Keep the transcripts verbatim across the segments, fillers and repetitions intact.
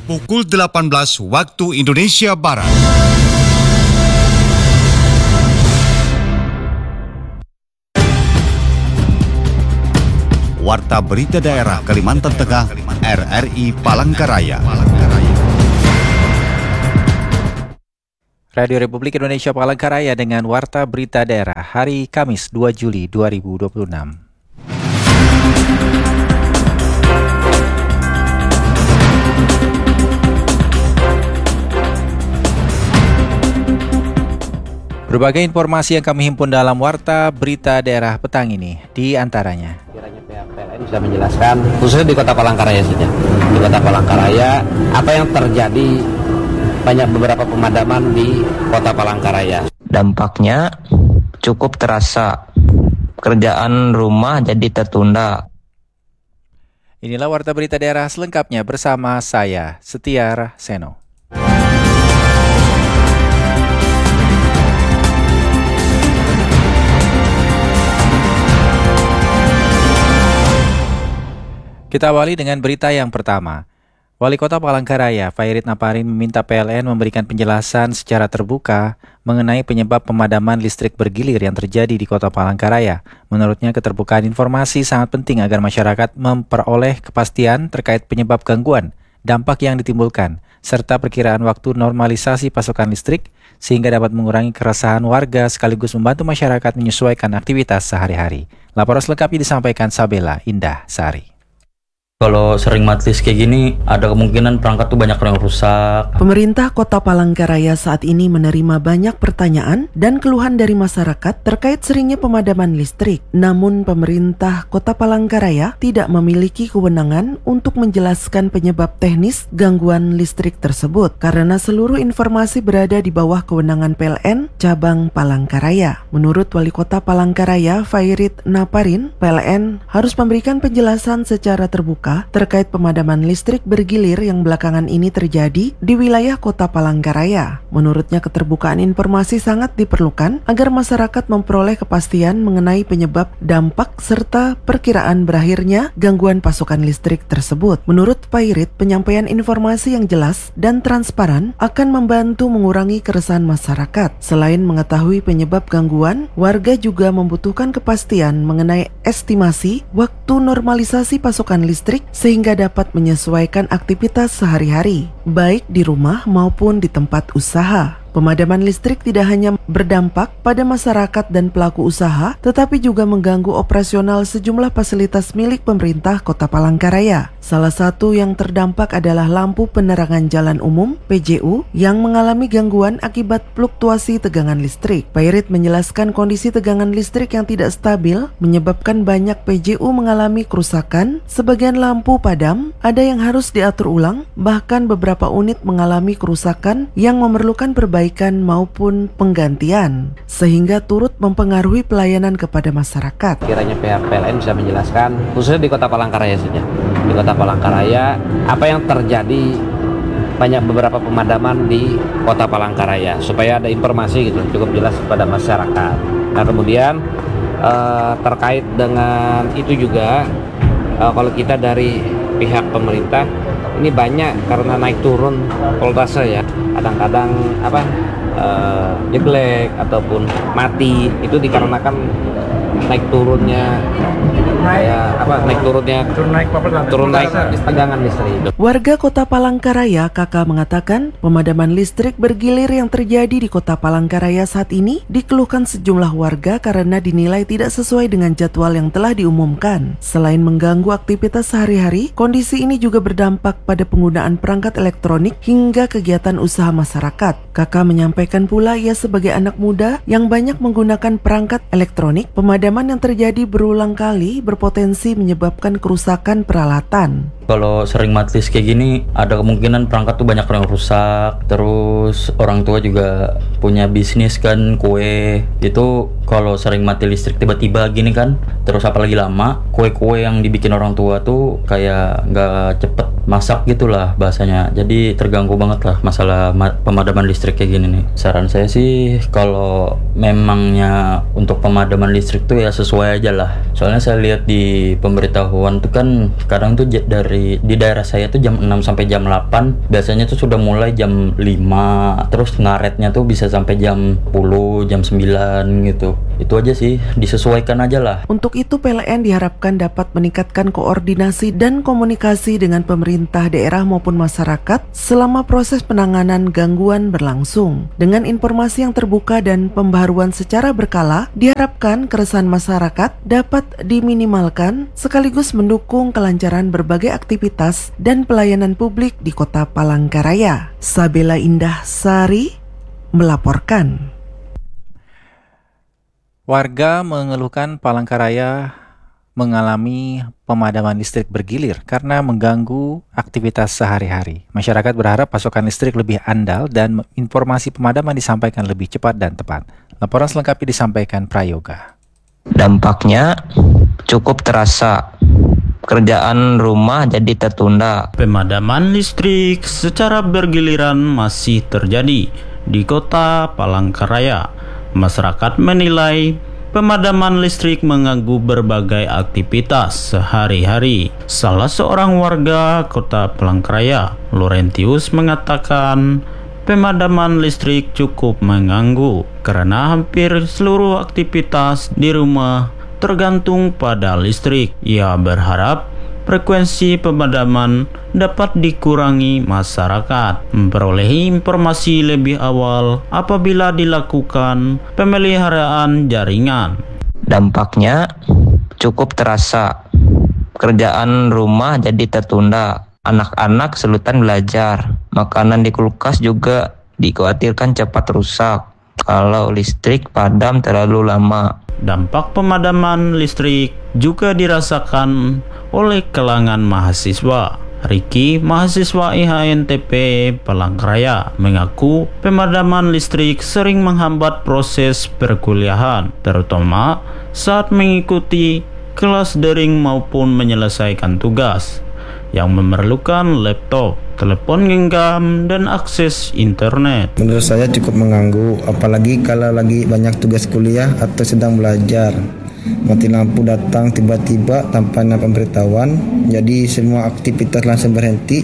Pukul delapan belas waktu Indonesia Barat. Warta Berita Daerah Kalimantan Tengah, R R I Palangkaraya. Radio Republik Indonesia Palangkaraya dengan Warta Berita Daerah hari Kamis dua Juli dua ribu dua puluh enam. Berbagai informasi yang kami himpun dalam Warta Berita Daerah petang ini, di antaranya. Kiranya pihak P L N bisa menjelaskan, khususnya di Kota Palangkaraya saja. Di Kota Palangkaraya, apa yang terjadi, banyak beberapa pemadaman di Kota Palangkaraya. Dampaknya cukup terasa, kerjaan rumah jadi tertunda. Inilah Warta Berita Daerah selengkapnya bersama saya, Setiar Seno. Kita awali dengan berita yang pertama. Wali Kota Palangkaraya, Fairit Naparin meminta P L N memberikan penjelasan secara terbuka mengenai penyebab pemadaman listrik bergilir yang terjadi di Kota Palangkaraya. Menurutnya, keterbukaan informasi sangat penting agar masyarakat memperoleh kepastian terkait penyebab gangguan, dampak yang ditimbulkan, serta perkiraan waktu normalisasi pasokan listrik sehingga dapat mengurangi keresahan warga sekaligus membantu masyarakat menyesuaikan aktivitas sehari-hari. Laporan selengkapnya disampaikan Sabela Indah Sari. Kalau sering mati kayak gini, ada kemungkinan perangkat tuh banyak yang rusak. Pemerintah Kota Palangkaraya saat ini menerima banyak pertanyaan dan keluhan dari masyarakat terkait seringnya pemadaman listrik. Namun pemerintah Kota Palangkaraya tidak memiliki kewenangan untuk menjelaskan penyebab teknis gangguan listrik tersebut karena seluruh informasi berada di bawah kewenangan P L N Cabang Palangkaraya. Menurut Wali Kota Palangkaraya, Fairit Naparin, P L N harus memberikan penjelasan secara terbuka terkait pemadaman listrik bergilir yang belakangan ini terjadi di wilayah Kota Palangkaraya. Menurutnya, keterbukaan informasi sangat diperlukan agar masyarakat memperoleh kepastian mengenai penyebab, dampak, serta perkiraan berakhirnya gangguan pasokan listrik tersebut. Menurut Fairit, penyampaian informasi yang jelas dan transparan akan membantu mengurangi keresahan masyarakat. Selain mengetahui penyebab gangguan, warga juga membutuhkan kepastian mengenai estimasi waktu normalisasi pasokan listrik sehingga dapat menyesuaikan aktivitas sehari-hari, baik di rumah maupun di tempat usaha. Pemadaman listrik tidak hanya berdampak pada masyarakat dan pelaku usaha, tetapi juga mengganggu operasional sejumlah fasilitas milik pemerintah Kota Palangkaraya. Salah satu yang terdampak adalah lampu penerangan jalan umum P J U yang mengalami gangguan akibat fluktuasi tegangan listrik. Fairit menjelaskan kondisi tegangan listrik yang tidak stabil menyebabkan banyak P J U mengalami kerusakan, sebagian lampu padam, ada yang harus diatur ulang, bahkan beberapa unit mengalami kerusakan yang memerlukan perbaikan maupun penggantian, sehingga turut mempengaruhi pelayanan kepada masyarakat. Kiranya pihak P L N bisa menjelaskan, khususnya di Kota Palangkaraya saja. Di Kota Palangkaraya, apa yang terjadi, banyak beberapa pemadaman di Kota Palangkaraya, supaya ada informasi gitu, cukup jelas kepada masyarakat. Nah kemudian eh, terkait dengan itu juga, eh, kalau kita dari pihak pemerintah, ini banyak karena naik turun voltase ya, kadang-kadang apa uh, jeglek ataupun mati, itu dikarenakan naik turunnya kayak apa naik turunnya turun naik turun naik tegangan listrik. Warga Kota Palangkaraya K K mengatakan pemadaman listrik bergilir yang terjadi di Kota Palangkaraya saat ini dikeluhkan sejumlah warga karena dinilai tidak sesuai dengan jadwal yang telah diumumkan. Selain mengganggu aktivitas sehari-hari, kondisi ini juga berdampak pada penggunaan perangkat elektronik hingga kegiatan usaha masyarakat. K K menyampaikan pula ia sebagai anak muda yang banyak menggunakan perangkat elektronik, pemadaman yang terjadi berulang kali berpotensi menyebabkan kerusakan peralatan. Kalau sering mati kayak gini, ada kemungkinan perangkat tuh banyak yang rusak. Terus orang tua juga punya bisnis kan, kue. Itu kalau sering mati listrik tiba-tiba gini kan, terus apalagi lama, kue-kue yang dibikin orang tua tuh kayak nggak cepet masak gitulah bahasanya. Jadi terganggu banget lah masalah ma- pemadaman listrik kayak gini nih. Saran saya sih kalau memangnya untuk pemadaman listrik tuh ya sesuai aja lah. Soalnya saya lihat di pemberitahuan tuh kan kadang tuh j- dari dari di daerah saya tuh jam enam sampai jam delapan. Biasanya tuh sudah mulai jam lima, terus ngaretnya tuh bisa sampai jam sepuluh, jam sembilan gitu. Itu aja sih, disesuaikan aja lah. Untuk itu P L N diharapkan dapat meningkatkan koordinasi dan komunikasi dengan pemerintah daerah maupun masyarakat selama proses penanganan gangguan berlangsung. Dengan informasi yang terbuka dan pembaharuan secara berkala, diharapkan keresahan masyarakat dapat diminimalkan sekaligus mendukung kelancaran berbagai aktivitas dan pelayanan publik di Kota Palangkaraya. Sabela Indah Sari melaporkan. Warga mengeluhkan Palangkaraya mengalami pemadaman listrik bergilir karena mengganggu aktivitas sehari-hari. Masyarakat berharap pasokan listrik lebih andal dan informasi pemadaman disampaikan lebih cepat dan tepat. Laporan selengkapnya disampaikan Prayoga. Dampaknya cukup terasa. Kerjaan rumah jadi tertunda. Pemadaman listrik secara bergiliran masih terjadi di Kota Palangkaraya. Masyarakat menilai pemadaman listrik mengganggu berbagai aktivitas sehari-hari. Salah seorang warga Kota Palangkaraya, Laurentius, mengatakan pemadaman listrik cukup mengganggu karena hampir seluruh aktivitas di rumah tergantung pada listrik. Ia berharap frekuensi pemadaman dapat dikurangi masyarakat, memperoleh informasi lebih awal apabila dilakukan pemeliharaan jaringan. Dampaknya cukup terasa. Kerjaan rumah jadi tertunda. Anak-anak kesulitan belajar. Makanan di kulkas juga dikhawatirkan cepat rusak kalau listrik padam terlalu lama. Dampak pemadaman listrik juga dirasakan oleh kalangan mahasiswa. Riki, mahasiswa I H N T P Palangkaraya, mengaku pemadaman listrik sering menghambat proses perkuliahan, terutama saat mengikuti kelas daring maupun menyelesaikan tugas yang memerlukan laptop, telepon genggam, dan akses internet. Menurut saya cukup mengganggu, apalagi kalau lagi banyak tugas kuliah atau sedang belajar. Mati lampu datang tiba-tiba tanpa ada pemberitahuan, jadi semua aktivitas langsung berhenti.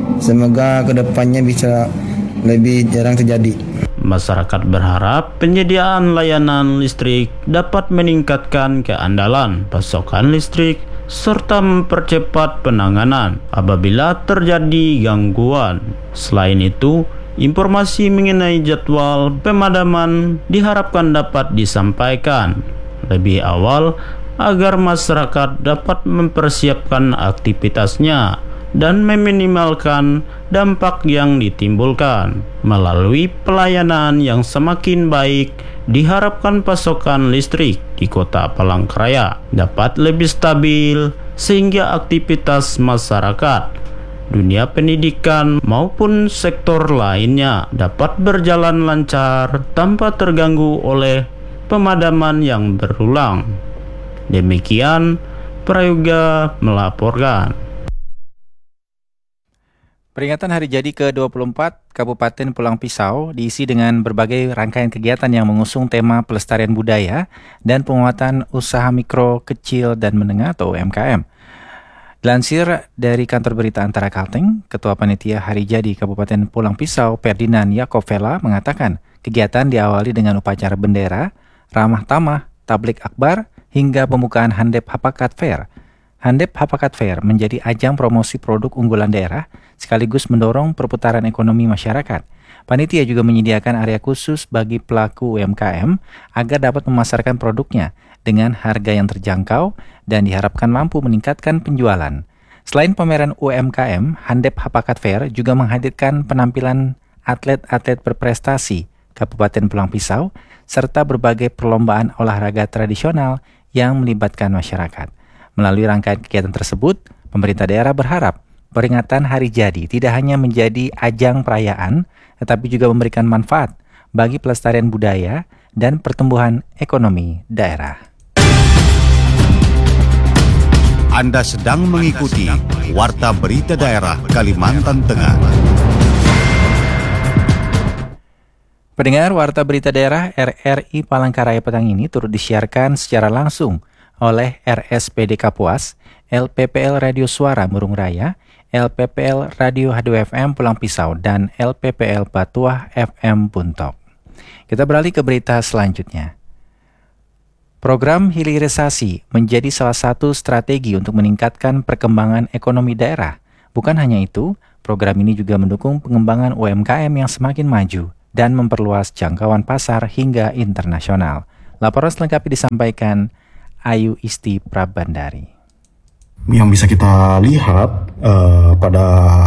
Semoga kedepannya bisa lebih jarang terjadi. Masyarakat berharap penyediaan layanan listrik dapat meningkatkan keandalan pasokan listrik serta mempercepat penanganan apabila terjadi gangguan. Selain itu, informasi mengenai jadwal pemadaman diharapkan dapat disampaikan lebih awal agar masyarakat dapat mempersiapkan aktivitasnya dan meminimalkan dampak yang ditimbulkan. Melalui pelayanan yang semakin baik, diharapkan pasokan listrik di Kota Palangkaraya dapat lebih stabil sehingga aktivitas masyarakat, dunia pendidikan maupun sektor lainnya dapat berjalan lancar tanpa terganggu oleh pemadaman yang berulang. Demikian Prayoga melaporkan. Peringatan Hari Jadi ke dua puluh empat Kabupaten Pulang Pisau diisi dengan berbagai rangkaian kegiatan yang mengusung tema pelestarian budaya dan penguatan usaha mikro, kecil, dan menengah atau U M K M. Dilansir dari kantor berita Antara Kalteng, Ketua Panitia Hari Jadi Kabupaten Pulang Pisau, Ferdinand Yakovela, mengatakan kegiatan diawali dengan upacara bendera, ramah tamah, tablik akbar, hingga pembukaan Handep Hapakat Fair. Handep Hapakat Fair menjadi ajang promosi produk unggulan daerah sekaligus mendorong perputaran ekonomi masyarakat. Panitia juga menyediakan area khusus bagi pelaku U M K M agar dapat memasarkan produknya dengan harga yang terjangkau dan diharapkan mampu meningkatkan penjualan. Selain pameran U M K M, Handep Hapakat Fair juga menghadirkan penampilan atlet-atlet berprestasi Kabupaten Pulang Pisau serta berbagai perlombaan olahraga tradisional yang melibatkan masyarakat. Melalui rangkaian kegiatan tersebut, pemerintah daerah berharap peringatan Hari Jadi tidak hanya menjadi ajang perayaan, tetapi juga memberikan manfaat bagi pelestarian budaya dan pertumbuhan ekonomi daerah. Anda sedang mengikuti Warta Berita Daerah Kalimantan Tengah. Pendengar, Warta Berita Daerah R R I Palangkaraya petang ini turut disiarkan secara langsung oleh R S P D Kapuas, L P P L Radio Suara Murung Raya, L P P L Radio H dua F M Pulang Pisau, dan L P P L Patuah F M Buntok. Kita beralih ke berita selanjutnya. Program hilirisasi menjadi salah satu strategi untuk meningkatkan perkembangan ekonomi daerah. Bukan hanya itu, program ini juga mendukung pengembangan U M K M yang semakin maju dan memperluas jangkauan pasar hingga internasional. Laporan selengkapnya disampaikan Ayu Isti Prabandari. Yang bisa kita lihat uh, pada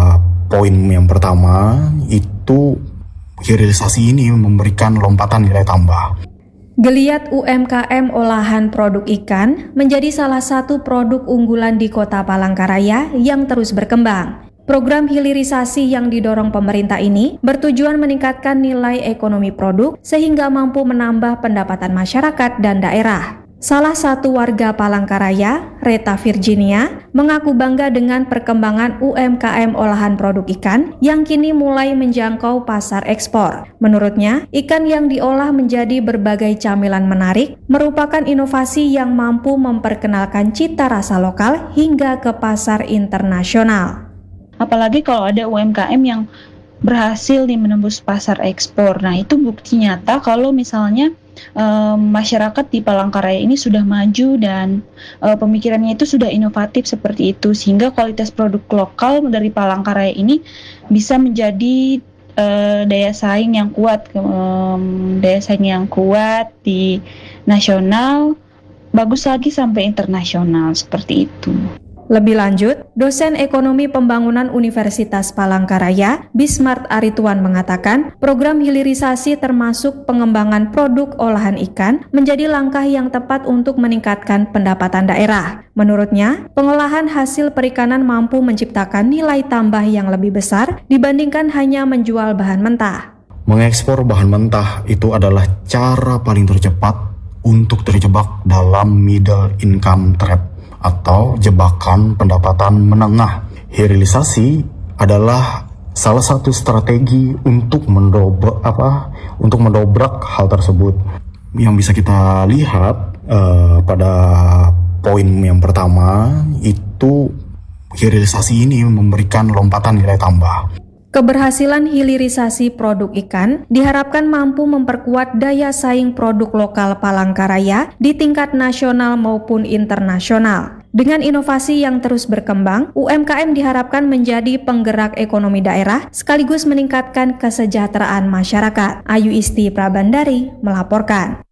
poin yang pertama itu hilirisasi ini memberikan lompatan nilai tambah. Geliat U M K M olahan produk ikan menjadi salah satu produk unggulan di Kota Palangkaraya yang terus berkembang. Program hilirisasi yang didorong pemerintah ini bertujuan meningkatkan nilai ekonomi produk sehingga mampu menambah pendapatan masyarakat dan daerah. Salah satu warga Palangkaraya, Reta Virginia, mengaku bangga dengan perkembangan U M K M olahan produk ikan yang kini mulai menjangkau pasar ekspor. Menurutnya, ikan yang diolah menjadi berbagai camilan menarik merupakan inovasi yang mampu memperkenalkan cita rasa lokal hingga ke pasar internasional. Apalagi kalau ada U M K M yang berhasil nih menembus pasar ekspor. Nah, itu bukti nyata kalau misalnya Um, masyarakat di Palangkaraya ini sudah maju dan uh, pemikirannya itu sudah inovatif seperti itu, sehingga kualitas produk lokal dari Palangkaraya ini bisa menjadi uh, daya saing yang kuat, um, daya saing yang kuat di nasional, bagus lagi sampai internasional seperti itu. Lebih lanjut, dosen ekonomi pembangunan Universitas Palangkaraya, Bismart Arituan mengatakan, program hilirisasi termasuk pengembangan produk olahan ikan menjadi langkah yang tepat untuk meningkatkan pendapatan daerah. Menurutnya, pengolahan hasil perikanan mampu menciptakan nilai tambah yang lebih besar dibandingkan hanya menjual bahan mentah. Mengekspor bahan mentah itu adalah cara paling tercepat untuk terjebak dalam middle income trap atau jebakan pendapatan menengah. Hilirisasi adalah salah satu strategi untuk mendobrak apa untuk mendobrak hal tersebut. Yang bisa kita lihat uh, pada poin yang pertama itu hilirisasi ini memberikan lompatan nilai tambah. Keberhasilan hilirisasi produk ikan diharapkan mampu memperkuat daya saing produk lokal Palangkaraya di tingkat nasional maupun internasional. Dengan inovasi yang terus berkembang, U M K M diharapkan menjadi penggerak ekonomi daerah sekaligus meningkatkan kesejahteraan masyarakat. Ayu Isti Prabandari melaporkan.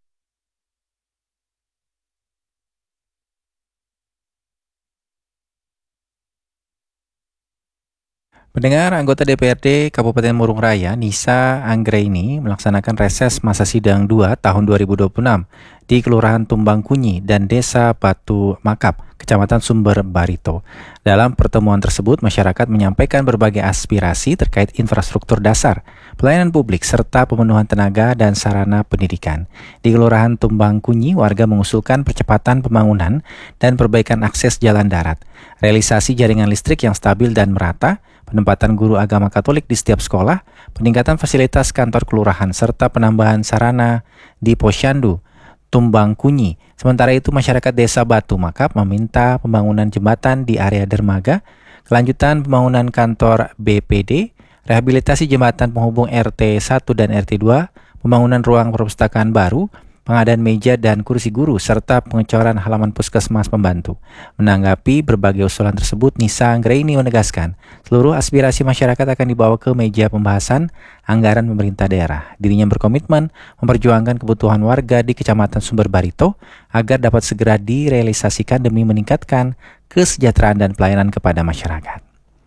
Pendengar, anggota D P R D Kabupaten Murung Raya, Nisa Anggraini, melaksanakan reses masa sidang dua tahun dua ribu dua puluh enam di Kelurahan Tumbang Kunyi dan Desa Batu Makap, Kecamatan Sumber Barito. Dalam pertemuan tersebut, masyarakat menyampaikan berbagai aspirasi terkait infrastruktur dasar, pelayanan publik, serta pemenuhan tenaga dan sarana pendidikan. Di Kelurahan Tumbang Kunyi, warga mengusulkan percepatan pembangunan dan perbaikan akses jalan darat, realisasi jaringan listrik yang stabil dan merata, penempatan guru agama Katolik di setiap sekolah, peningkatan fasilitas kantor kelurahan, serta penambahan sarana di Posyandu Tumbang Kunyi. Sementara itu, masyarakat Desa Batu Makap meminta pembangunan jembatan di area dermaga, kelanjutan pembangunan kantor B P D, rehabilitasi jembatan penghubung R T satu dan R T dua, pembangunan ruang perpustakaan baru, pengadaan meja dan kursi guru, serta pengecoran halaman puskesmas pembantu. Menanggapi berbagai usulan tersebut, Nisa Anggraini menegaskan seluruh aspirasi masyarakat akan dibawa ke meja pembahasan anggaran pemerintah daerah. Dirinya berkomitmen memperjuangkan kebutuhan warga di Kecamatan Sumber Barito agar dapat segera direalisasikan demi meningkatkan kesejahteraan dan pelayanan kepada masyarakat.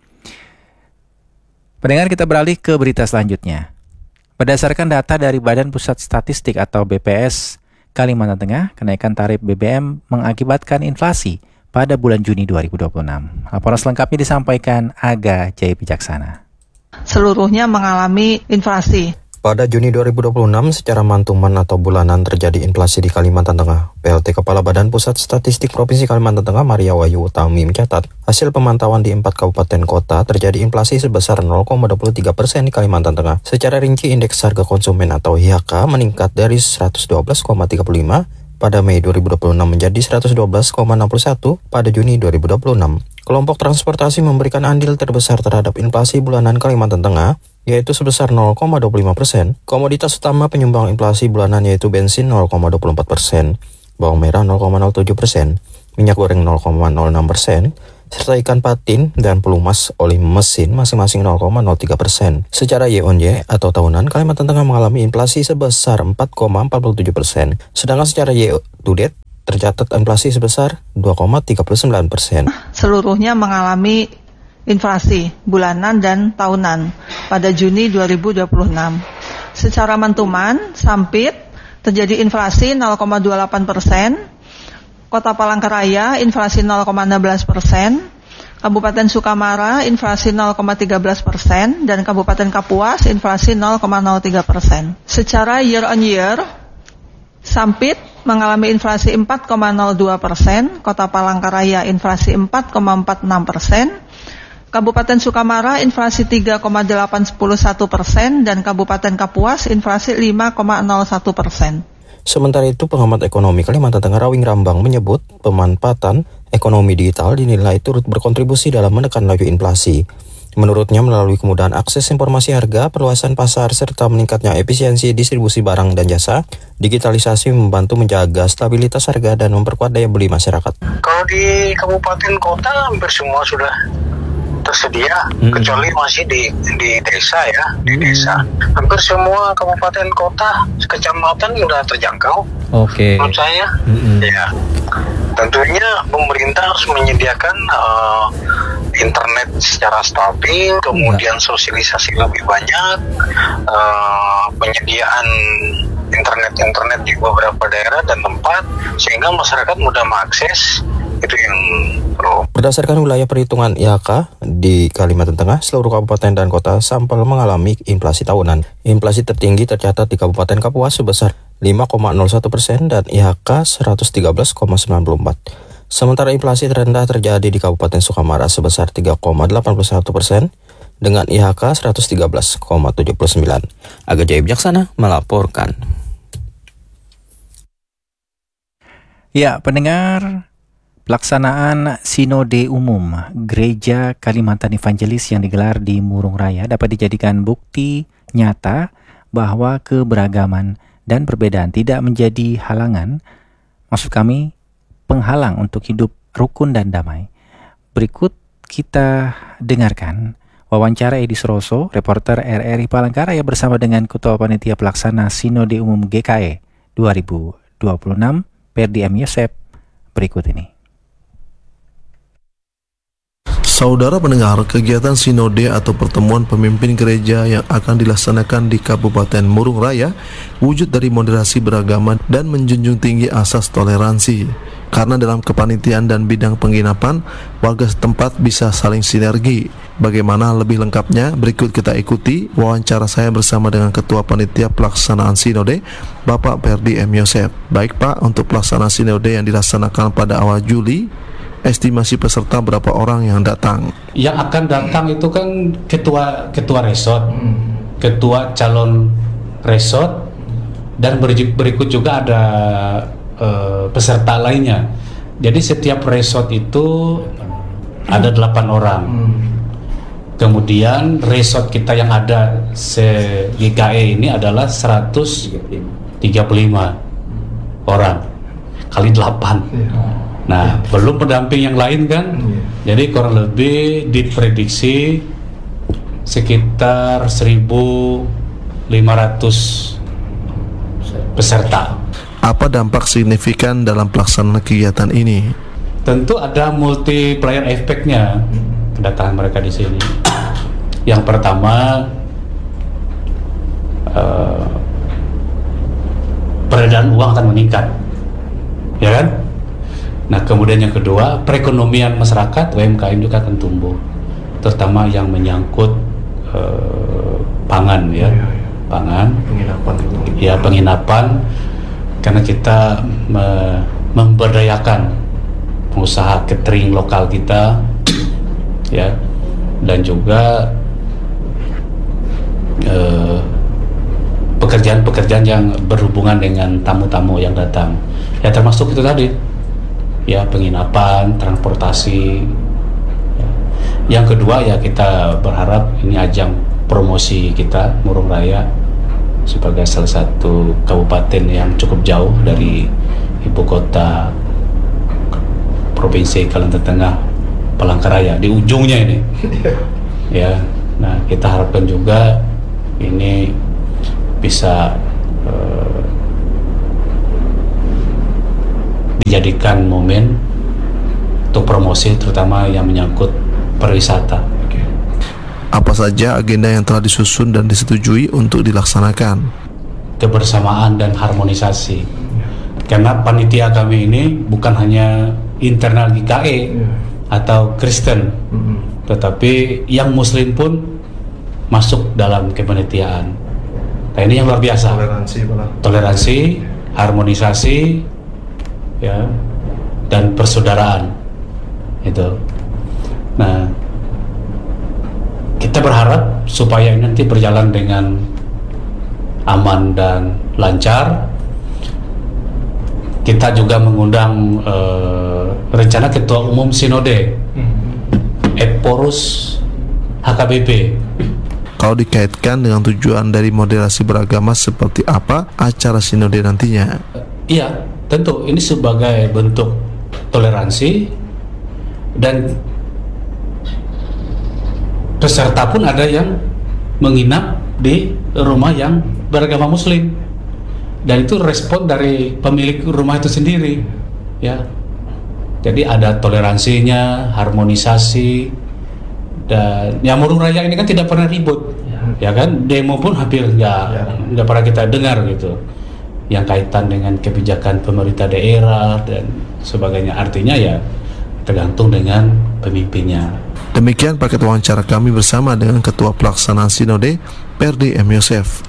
Pendengar, kita beralih ke berita selanjutnya. Berdasarkan data dari Badan Pusat Statistik atau B P S Kalimantan Tengah, kenaikan tarif B B M mengakibatkan inflasi pada bulan Juni dua ribu dua puluh enam. Laporan selengkapnya disampaikan Aga Jaya Bijaksana. Seluruhnya mengalami inflasi. Pada Juni dua ribu dua puluh enam, secara mantuman atau bulanan terjadi inflasi di Kalimantan Tengah. P L T Kepala Badan Pusat Statistik Provinsi Kalimantan Tengah, Maria Wahyu Utami, mencatat hasil pemantauan di empat kabupaten kota terjadi inflasi sebesar nol koma dua puluh tiga persen di Kalimantan Tengah. Secara rinci, indeks harga konsumen atau I H K meningkat dari seratus dua belas koma tiga puluh lima pada Mei dua ribu dua puluh enam menjadi seratus dua belas koma enam puluh satu pada Juni dua ribu dua puluh enam. Kelompok transportasi memberikan andil terbesar terhadap inflasi bulanan Kalimantan Tengah, yaitu sebesar nol koma dua puluh lima persen. Komoditas utama penyumbang inflasi bulanan yaitu bensin nol koma dua puluh empat persen, bawang merah nol koma nol tujuh persen, minyak goreng nol koma nol enam persen, serta ikan patin dan pelumas oli mesin masing-masing nol koma nol tiga persen. Secara Y on Y atau tahunan, Kalimantan Tengah mengalami inflasi sebesar empat koma empat puluh tujuh persen, sedangkan secara Y to date tercatat inflasi sebesar dua koma tiga puluh sembilan persen. Seluruhnya mengalami inflasi bulanan dan tahunan pada Juni dua ribu dua puluh enam. Secara mantuman, Sampit terjadi inflasi nol koma dua puluh delapan persen, Kota Palangkaraya inflasi nol koma enam belas persen, Kabupaten Sukamara inflasi nol koma tiga belas persen, dan Kabupaten Kapuas inflasi nol koma nol tiga persen. Secara year on year, Sampit mengalami inflasi empat koma nol dua persen, Kota Palangkaraya inflasi empat koma empat enam persen, Kabupaten Sukamara inflasi tiga koma delapan satu persen, dan Kabupaten Kapuas inflasi lima koma nol satu persen. Sementara itu, pengamat ekonomi Kalimantan Tengah Rawing Rambang menyebut pemanfaatan ekonomi digital dinilai turut berkontribusi dalam menekan laju inflasi. Menurutnya, melalui kemudahan akses informasi harga, perluasan pasar, serta meningkatnya efisiensi distribusi barang dan jasa, digitalisasi membantu menjaga stabilitas harga dan memperkuat daya beli masyarakat. Kalau di kabupaten kota hampir semua sudah tersedia, hmm. kecuali masih di di desa ya, di hmm. desa. Hampir semua kabupaten kota, kecamatan sudah terjangkau. Oke. Okay. Menurut saya, hmm. ya. Tentunya pemerintah harus menyediakan uh, internet secara stabil, kemudian sosialisasi lebih banyak, uh, penyediaan internet-internet di beberapa daerah dan tempat, sehingga masyarakat mudah mengakses. Itu yang perlu. Berdasarkan wilayah perhitungan I H K di Kalimantan Tengah, seluruh kabupaten dan kota sampel mengalami inflasi tahunan. Inflasi tertinggi tercatat di Kabupaten Kapuas sebesar lima koma nol satu persen dan I H K seratus tiga belas koma sembilan puluh empat. Sementara inflasi terendah terjadi di Kabupaten Sukamara sebesar tiga koma delapan puluh satu persen dengan I H K seratus tiga belas koma tujuh puluh sembilan. Aga Jaya Bijaksana melaporkan. Ya, pendengar, pelaksanaan Sinode Umum Gereja Kalimantan Evangelis yang digelar di Murung Raya dapat dijadikan bukti nyata bahwa keberagaman dan perbedaan tidak menjadi halangan, maksud kami penghalang untuk hidup rukun dan damai. Berikut kita dengarkan wawancara Edi Suroso, reporter R R I Palangkaraya bersama dengan Ketua Panitia Pelaksana Sinode Umum G K E dua ribu dua puluh enam, Perdi M. Yosep, berikut ini. Saudara pendengar, kegiatan Sinode atau pertemuan pemimpin gereja yang akan dilaksanakan di Kabupaten Murung Raya wujud dari moderasi beragama dan menjunjung tinggi asas toleransi. Karena dalam kepanitiaan dan bidang penginapan, warga setempat bisa saling sinergi. Bagaimana lebih lengkapnya? Berikut kita ikuti wawancara saya bersama dengan Ketua Panitia Pelaksanaan Sinode, Bapak Perdi M. Yosep. Baik Pak, untuk pelaksanaan Sinode yang dilaksanakan pada awal Juli, estimasi peserta berapa orang yang datang? Yang akan datang itu kan ketua ketua resort, ketua calon resort, dan berikut juga ada uh, peserta lainnya. Jadi setiap resort itu ada delapan orang. Kemudian resort kita yang ada se-G K E ini adalah seratus tiga puluh lima orang kali delapan. Nah, belum pendamping yang lain kan. Jadi kurang lebih diprediksi sekitar seribu lima ratus peserta. Apa dampak signifikan dalam pelaksanaan kegiatan ini? Tentu ada multiplier efeknya kedatangan mereka di sini. Yang pertama, uh, peredaran uang akan meningkat, ya kan? Nah, kemudian yang kedua, perekonomian masyarakat U M K M juga akan tumbuh, terutama yang menyangkut uh, pangan, ya, ya, ya. pangan, penginapan, ya penginapan, karena kita me memberdayakan pengusaha catering lokal kita, ya, dan juga uh, pekerjaan-pekerjaan yang berhubungan dengan tamu-tamu yang datang. Ya termasuk itu tadi, ya penginapan, transportasi. Ya. Yang kedua ya kita berharap ini ajang promosi kita Murung Raya sebagai salah satu kabupaten yang cukup jauh dari ibu kota Provinsi Kalimantan Tengah, Palangkaraya, di ujungnya ini. Ya, nah kita harapkan juga ini bisa uh, dijadikan momen untuk promosi, terutama yang menyangkut pariwisata. Apa saja agenda yang telah disusun dan disetujui untuk dilaksanakan? Kebersamaan dan harmonisasi. Karena panitia kami ini bukan hanya internal G K E atau Kristen, tetapi yang Muslim pun masuk dalam kepanitiaan. Nah ini yang luar biasa. Toleransi, Toleransi, harmonisasi, ya, dan persaudaraan. Itu. Nah, kita berharap supaya ini nanti berjalan dengan aman dan lancar. Kita juga mengundang uh, rencana Ketua Umum Sinode, Eporus H K B P. Kalau dikaitkan dengan tujuan dari moderasi beragama, seperti apa acara sinode nantinya? Iya, tentu ini sebagai bentuk toleransi, dan peserta pun ada yang menginap di rumah yang beragama Muslim, dan itu respon dari pemilik rumah itu sendiri, ya. Jadi ada toleransinya, harmonisasi. Dan yang Murung Raya ini kan tidak pernah ribut, ya, ya kan, demo pun hampir nggak ya. nggak pernah kita dengar gitu, yang kaitan dengan kebijakan pemerintah daerah dan sebagainya. Artinya ya tergantung dengan pemimpinnya. Demikian paket wawancara kami bersama dengan Ketua Pelaksana Sinode, Perdi M. Yosef.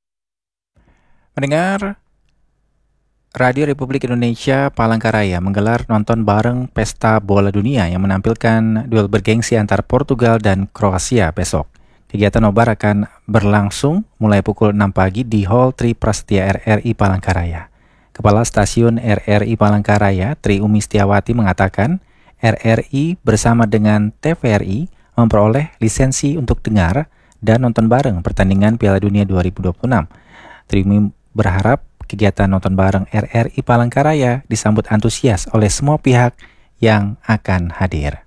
Mendengar, Radio Republik Indonesia Palangkaraya menggelar nonton bareng Pesta Bola Dunia yang menampilkan duel bergengsi antar Portugal dan Kroasia besok. Kegiatan nobar akan berlangsung mulai pukul enam pagi di Hall Tri Prasetya R R I Palangkaraya. Kepala Stasiun R R I Palangkaraya, Tri Umi Setiawati, mengatakan R R I bersama dengan T V R I memperoleh lisensi untuk dengar dan nonton bareng pertandingan Piala Dunia dua ribu dua puluh enam. Tri Umi berharap kegiatan nonton bareng R R I Palangkaraya disambut antusias oleh semua pihak yang akan hadir.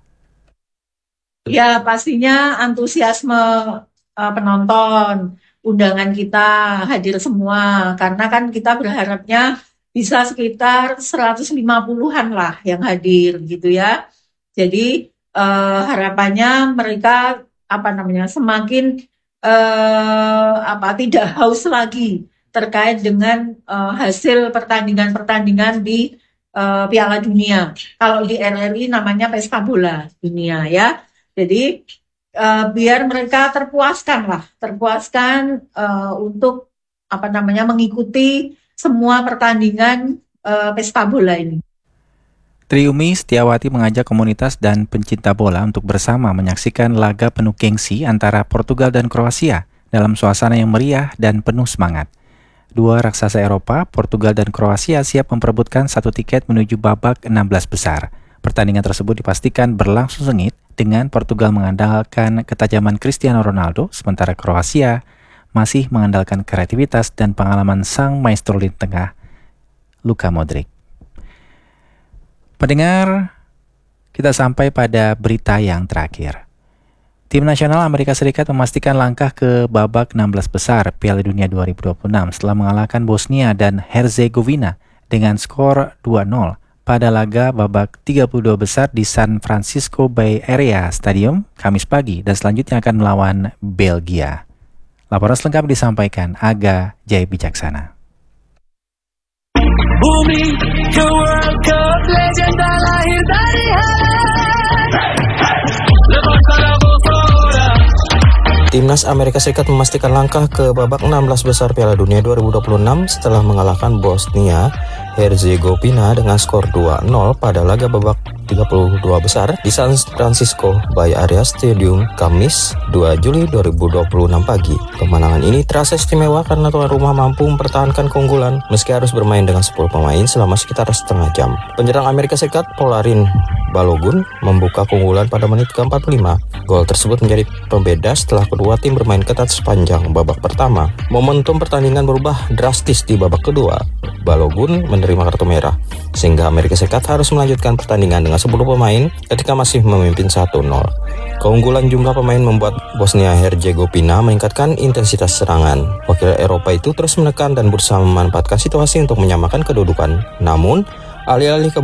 Ya, pastinya antusiasme uh, penonton, undangan kita hadir semua, karena kan kita berharapnya bisa sekitar seratus lima puluhan lah yang hadir gitu ya. Jadi uh, harapannya mereka apa namanya semakin uh, apa tidak haus lagi terkait dengan uh, hasil pertandingan-pertandingan di uh, Piala Dunia. Kalau di R R I namanya Pesta Bola Dunia ya. Jadi uh, biar mereka terpuaskan lah, terpuaskan uh, untuk apa namanya mengikuti semua pertandingan uh, Pesta Bola ini. Tri Umi Setiawati mengajak komunitas dan pencinta bola untuk bersama menyaksikan laga penuh gengsi antara Portugal dan Kroasia dalam suasana yang meriah dan penuh semangat. Dua raksasa Eropa, Portugal dan Kroasia, siap memperebutkan satu tiket menuju babak enam belas besar. Pertandingan tersebut dipastikan berlangsung sengit dengan Portugal mengandalkan ketajaman Cristiano Ronaldo, sementara Kroasia masih mengandalkan kreativitas dan pengalaman sang maestro lini tengah, Luka Modric. Pendengar, kita sampai pada berita yang terakhir. Tim nasional Amerika Serikat memastikan langkah ke babak enam belas besar Piala Dunia dua ribu dua puluh enam setelah mengalahkan Bosnia dan Herzegovina dengan skor dua nol pada laga babak tiga puluh dua besar di San Francisco Bay Area Stadium Kamis pagi, dan selanjutnya akan melawan Belgia. Laporan selengkap disampaikan Aga Jaya Bijaksana. Bumi ke World Cup, legenda lahir dari Timnas Amerika Serikat memastikan langkah ke babak enam belas besar Piala Dunia dua ribu dua puluh enam setelah mengalahkan Bosnia Herzegovina dengan skor dua nol pada laga babak tiga puluh dua besar di San Francisco Bay Area Stadium Kamis dua Juli dua ribu dua puluh enam pagi. Kemenangan ini terasa istimewa karena tuan rumah mampu mempertahankan keunggulan meski harus bermain dengan sepuluh pemain selama sekitar setengah jam. Penyerang Amerika Serikat Polarin Balogun membuka keunggulan pada menit ke empat puluh lima. Gol tersebut menjadi pembeda setelah kedua tim bermain ketat sepanjang babak pertama. Momentum pertandingan berubah drastis di babak kedua. Balogun menerima kartu merah, sehingga Amerika Serikat harus melanjutkan pertandingan dengan sepuluh pemain ketika masih memimpin satu nol. Keunggulan jumlah pemain membuat Bosnia Herzegovina meningkatkan intensitas serangan. Wakil Eropa itu terus menekan dan berusaha memanfaatkan situasi untuk menyamakan kedudukan. Namun, alih-alih ke